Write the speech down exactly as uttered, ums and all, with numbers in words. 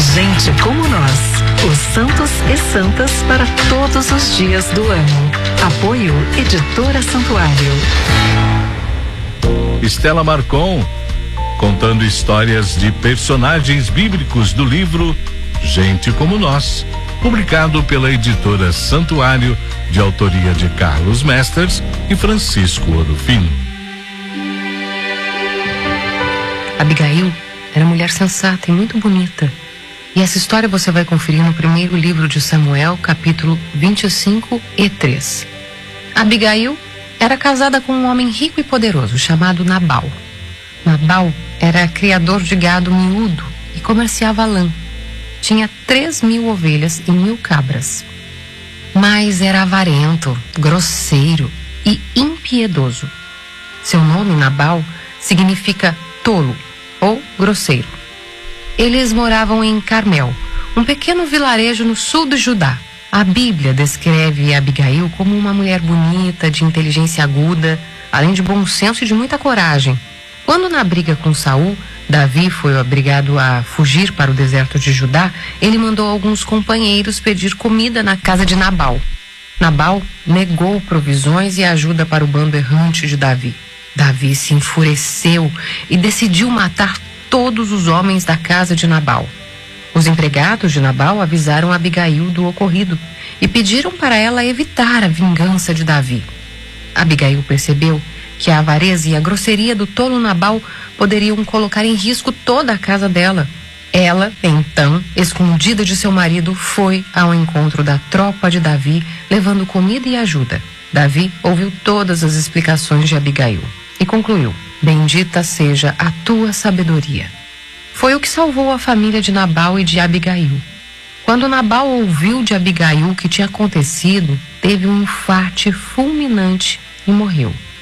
Gente como nós, os santos e santas para todos os dias do ano. Apoio Editora Santuário. Estela Marcon, contando histórias de personagens bíblicos do livro Gente como Nós, publicado pela Editora Santuário, de autoria de Carlos Mesters e Francisco Orofino. Abigail era mulher sensata e muito bonita. E essa história você vai conferir no primeiro livro de Samuel, capítulo vinte e cinco e três. Abigail era casada com um homem rico e poderoso chamado Nabal. Nabal era criador de gado miúdo e comerciava lã. Tinha três mil ovelhas e mil cabras. Mas era avarento, grosseiro e impiedoso. Seu nome, Nabal, significa tolo ou grosseiro. Eles moravam em Carmel, um pequeno vilarejo no sul de Judá. A Bíblia descreve Abigail como uma mulher bonita, de inteligência aguda, além de bom senso e de muita coragem. Quando na briga com Saul, Davi foi obrigado a fugir para o deserto de Judá, ele mandou alguns companheiros pedir comida na casa de Nabal. Nabal negou provisões e ajuda para o bando errante de Davi. Davi se enfureceu e decidiu matar todos os homens da casa de Nabal. Os empregados de Nabal avisaram Abigail do ocorrido e pediram para ela evitar a vingança de Davi. Abigail percebeu que a avareza e a grosseria do tolo Nabal poderiam colocar em risco toda a casa dela. Ela, então, escondida de seu marido, foi ao encontro da tropa de Davi, levando comida e ajuda. Davi ouviu todas as explicações de Abigail e concluiu: bendita seja a tua sabedoria. Foi o que salvou a família de Nabal e de Abigail. Quando Nabal ouviu de Abigail o que tinha acontecido, teve um infarte fulminante e morreu.